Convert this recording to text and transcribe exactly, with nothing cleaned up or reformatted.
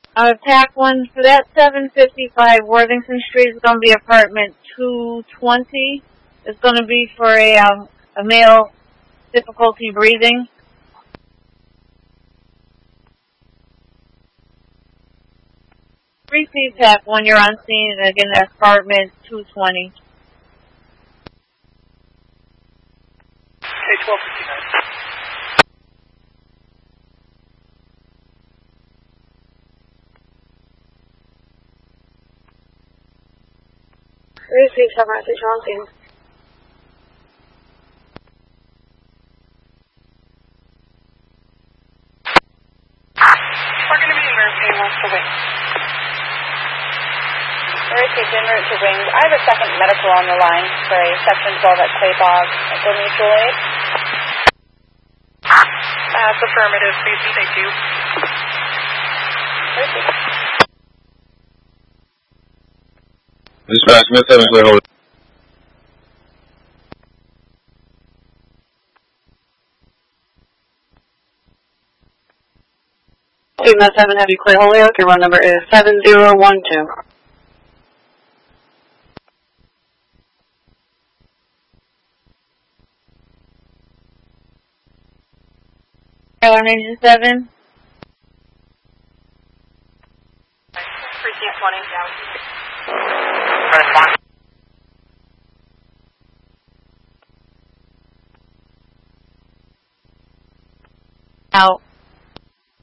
Uh, TAC one, for that seven fifty-five Worthington Street is going to be apartment two twenty. It's going to be for a, um, a male difficulty breathing. Repeat TAC one, you're on scene, and again, that's apartment two twenty. Okay, twelve fifty-nine. Repeat seven at six, you're on scene. We're going to be emergency wants to wing. Emergency Denver to Wings. I have a second medical on the line for a section twelve at Claybog for mutual aid. That's affirmative, Stacy, thank you. Emergency. Dispatch, Smith seven, clear hold. Med seven, have you clear Holyoke? Your run number is seven zero one two. Airline Engine seven. Precinct twenty. Respond.